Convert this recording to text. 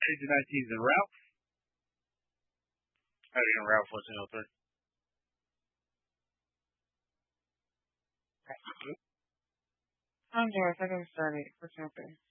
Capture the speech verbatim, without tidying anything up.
Agent nineteen and Ralph. How do you know Ralph fourteen oh three? I'm Doris. I got started. What's happening?